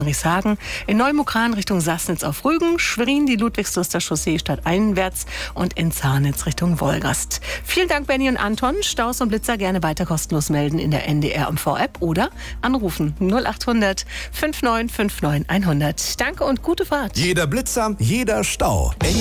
Friedrichshagen, in Neumukran Richtung Sassnitz auf Rügen, Schwerin die Ludwigsluster Chaussee stadteinwärts und in Zahnitz Richtung Wolgast. Vielen Dank, Benny und Anton. Staus und Blitzer gerne weiter kostenlos melden in der NDR MV-App oder anrufen 0800 5959 100. Danke und gute Fahrt. Jeder Blitzer, jeder Stau.